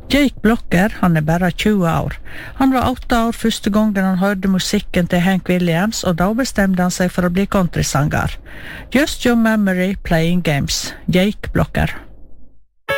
Jake Blocker, han bare 20 år. Han var 8 år første gangen han hørte musikken til Hank Williams, og da bestemte han seg for å bli countrysanger. Just Your Memory Playing Games, Jake Blocker.